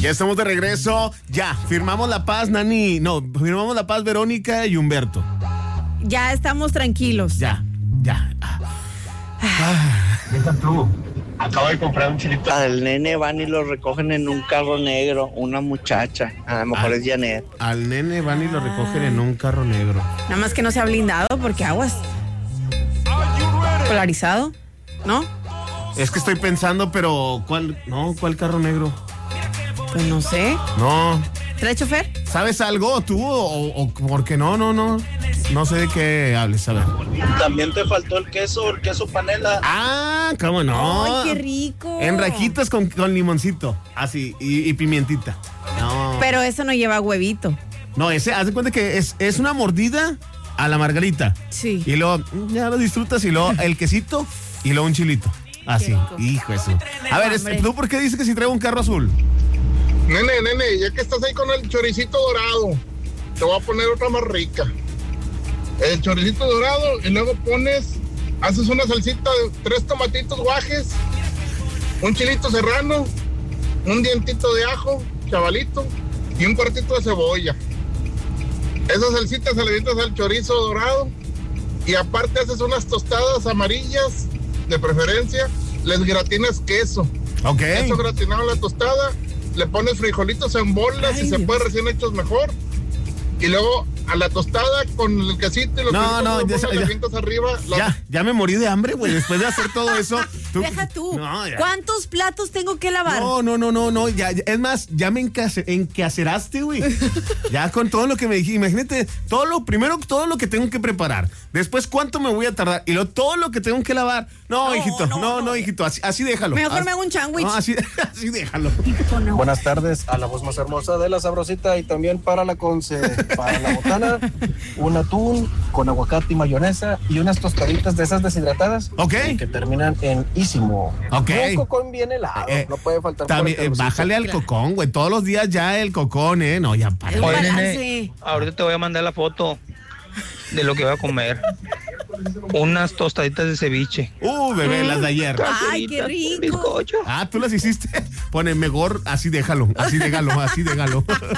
Ya estamos de regreso. Ya, firmamos la paz, Nani. No, firmamos la paz, Verónica y Humberto. Ya estamos tranquilos. Ya. Deja tú. Acabo de comprar un chilito. Al nene van y lo recogen en un carro negro, una muchacha, a lo mejor es Janet. Al nene van y lo recogen en un carro negro. Nada más que no sea blindado porque aguas. Polarizado, ¿no? Es que estoy pensando, pero ¿cuál carro negro? Pues no sé. No. ¿Trae chofer? ¿Sabes algo tú o porque no? No sé de qué hables, a ver. También te faltó el queso panela. Ah, ¿cómo no? ¡Ay, qué rico! En rajitas con limoncito, así, y pimientita. No. Pero eso no lleva huevito. No, ese, haz de cuenta que es una mordida a la margarita. Sí. Y luego, ya lo disfrutas, y luego el quesito, y luego un chilito. Así, hijo eso. A ver, ¿tú por qué dices que si traigo un carro azul? Nene, ya que estás ahí con el choricito dorado, te voy a poner otra más rica. El choricito dorado y luego haces una salsita de 3 tomatitos guajes, un chilito serrano, un dientito de ajo, chavalito, y un cuartito de cebolla. Esa salsita se le avientas al chorizo dorado y aparte haces unas tostadas amarillas, de preferencia, les gratinas queso. Ok. Queso gratinado en la tostada, le pones frijolitos en bolas, si se puede recién hechos mejor. Y luego a la tostada con el quesito y los frijolitos arriba. Ya me morí de hambre, güey, después de hacer todo eso. Deja tú. ¿Cuántos platos tengo que lavar? No, ya, es más, ya me enquaceraste, güey. Ya con todo lo que me dijiste, imagínate, todo lo que tengo que preparar. Después, ¿cuánto me voy a tardar? Y luego todo lo que tengo que lavar. No, hijito, así déjalo. Mejor me hago un sándwich. No, así déjalo. Buenas tardes a la voz más hermosa de la sabrosita y también para la para la botana, un atún con aguacate y mayonesa y unas tostaditas de esas deshidratadas. Ok. Que terminan en ísimo. Ok. Un cocón bien helado, no puede faltar. También, bájale al cocón, güey. Todos los días ya el cocón, No, ya para. Oye, nene, ahorita te voy a mandar la foto de lo que voy a comer. Unas tostaditas de ceviche. Bebé, las de ayer. Ay, qué rico. Bizcocho. Tú las hiciste. Pone mejor, así déjalo.